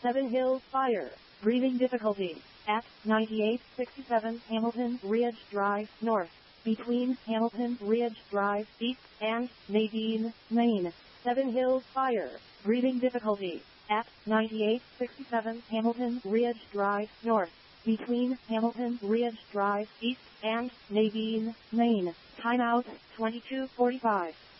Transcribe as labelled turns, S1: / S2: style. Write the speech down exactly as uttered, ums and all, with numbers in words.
S1: Seven Hills Fire. Breathing difficulty. At ninety-eight sixty-seven Hamilton Ridge Drive North. Between Hamilton Ridge Drive East and Nadine, Maine. Seven Hills Fire. Breathing difficulty. At ninety-eight sixty-seven Hamilton Ridge Drive North. Between Hamilton Ridge Drive East and Nadine, Maine. Timeout twenty-two forty-five.